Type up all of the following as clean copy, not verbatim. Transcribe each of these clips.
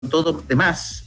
todo de más,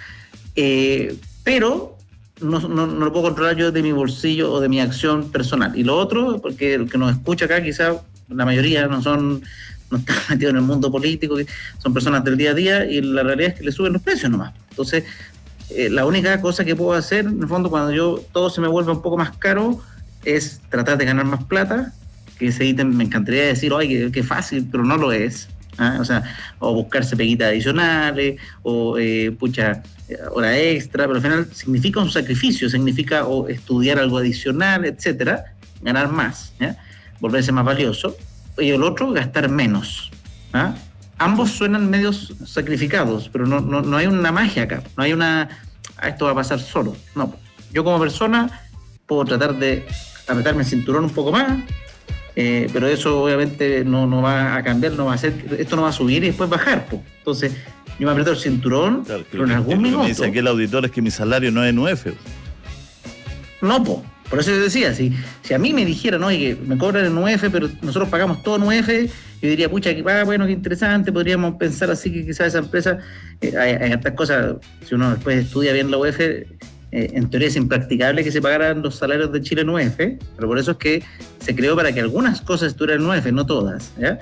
pero no lo puedo controlar yo de mi bolsillo o de mi acción personal. Y lo otro, porque el que nos escucha acá, quizás la mayoría no están metidos en el mundo político, son personas del día a día, y la realidad es que le suben los precios nomás. Entonces, la única cosa que puedo hacer, en el fondo, cuando todo se me vuelve un poco más caro, es tratar de ganar más plata, que ese ítem me encantaría decir, oye, qué fácil, pero no lo es. O sea, o buscarse peguitas adicionales, o hora extra, pero al final significa un sacrificio, significa o estudiar algo adicional, etcétera, ganar más, volverse más valioso, y el otro, gastar menos. Ambos suenan medios sacrificados, pero no hay una magia acá, no hay esto va a pasar solo. No, yo como persona puedo tratar de apretarme el cinturón un poco más, pero eso obviamente no va a cambiar, no va a hacer, esto no va a subir y después bajar, po. Entonces yo me aprieto el cinturón, claro, pero en algún minuto. Lo que dice aquí el auditor es que mi salario no es en UF. No, por eso yo decía, si a mí me dijeran, oye, que me cobran en UF, pero nosotros pagamos todo en UF, yo diría, pucha, bueno, qué interesante, podríamos pensar así que quizás esa empresa, hay estas cosas, si uno después estudia bien la UF, en teoría es impracticable que se pagaran los salarios de Chile en UF, pero por eso es que se creó para que algunas cosas estuvieran en UF, no todas, ¿ya?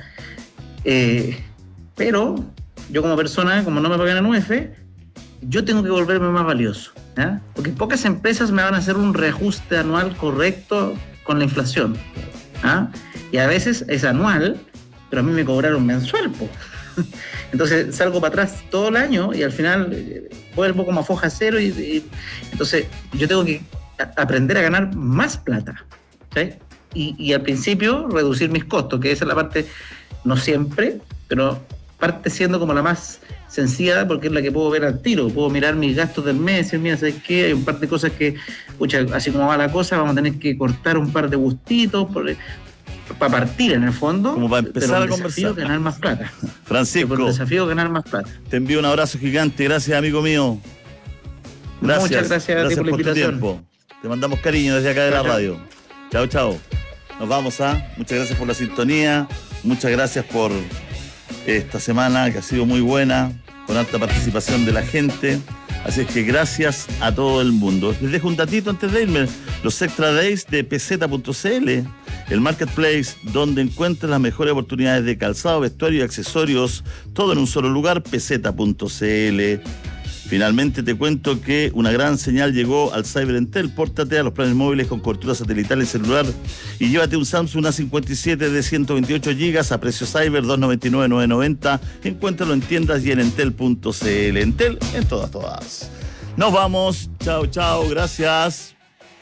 Pero yo como persona, como no me pagan en UF, yo tengo que volverme más valioso, ¿ya? Porque pocas empresas me van a hacer un reajuste anual correcto con la inflación, y a veces es anual, pero a mí me cobraron mensual, po. Entonces salgo para atrás todo el año y al final vuelvo como a foja cero y entonces yo tengo que aprender a ganar más plata, ¿sí? Y al principio reducir mis costos, que esa es la parte, no siempre, pero parte siendo como la más sencilla porque es la que puedo ver al tiro, puedo mirar mis gastos del mes y mira, ¿sabes qué? Hay un par de cosas que, así como va la cosa, vamos a tener que cortar un par de gustitos para partir en el fondo, como para empezar a conversar. Desafío ganar más plata. Francisco, el desafío ganar más plata. Te envío un abrazo gigante, gracias amigo mío. Gracias. Muchas gracias a ti por la invitación. Tu tiempo. Te mandamos cariño desde acá de la radio. Chao. Nos vamos muchas gracias por la sintonía, muchas gracias por esta semana que ha sido muy buena, con alta participación de la gente. Así es que gracias a todo el mundo. Les dejo un datito antes de irme. Los Extra Days de peseta.cl, el marketplace donde encuentras las mejores oportunidades de calzado, vestuario y accesorios, todo en un solo lugar, peseta.cl. Finalmente te cuento que una gran señal llegó al Cyber Entel. Pórtate a los planes móviles con cobertura satelital y celular y llévate un Samsung A57 de 128 GB a precio Cyber, $299,990. Encuéntralo en tiendas y en entel.cl. Entel en todas. Nos vamos. Chao. Gracias.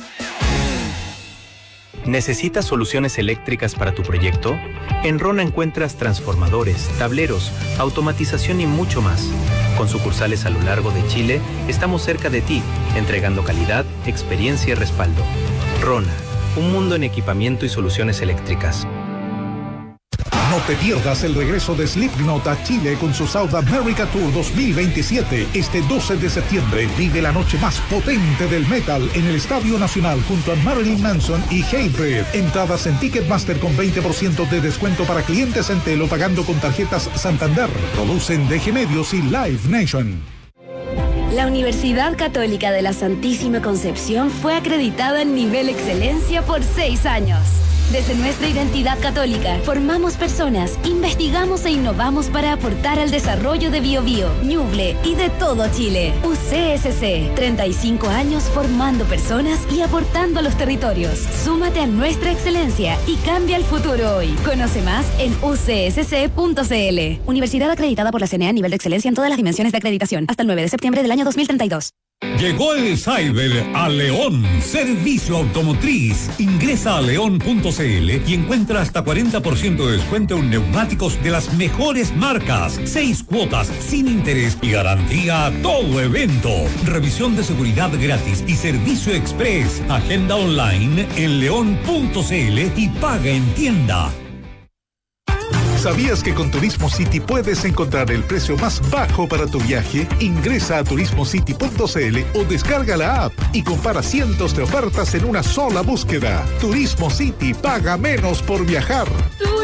¿Necesitas soluciones eléctricas para tu proyecto? En Rona encuentras transformadores, tableros, automatización y mucho más. Con sucursales a lo largo de Chile, estamos cerca de ti, entregando calidad, experiencia y respaldo. Rona, un mundo en equipamiento y soluciones eléctricas. No te pierdas el regreso de Slipknot a Chile con su South America Tour 2027. Este 12 de septiembre vive la noche más potente del metal en el Estadio Nacional junto a Marilyn Manson y Hatebreed. Entradas en Ticketmaster con 20% de descuento para clientes en Telo pagando con tarjetas Santander. Producen DG Medios y Live Nation. La Universidad Católica de la Santísima Concepción fue acreditada en nivel excelencia por 6 años. Desde nuestra identidad católica, formamos personas, investigamos e innovamos para aportar al desarrollo de Biobío, Ñuble y de todo Chile. UCSC, 35 años formando personas y aportando a los territorios. Súmate a nuestra excelencia y cambia el futuro hoy. Conoce más en ucsc.cl. Universidad acreditada por la CNA a nivel de excelencia en todas las dimensiones de acreditación. Hasta el 9 de septiembre del año 2032. Llegó el Cyber a León. Servicio automotriz. Ingresa a león.cl y encuentra hasta 40% de descuento en neumáticos de las mejores marcas. 6 cuotas sin interés y garantía a todo evento. Revisión de seguridad gratis y servicio express. Agenda online en león.cl y paga en tienda. ¿Sabías que con Turismo City puedes encontrar el precio más bajo para tu viaje? Ingresa a turismocity.cl o descarga la app y compara cientos de ofertas en una sola búsqueda. Turismo City, paga menos por viajar.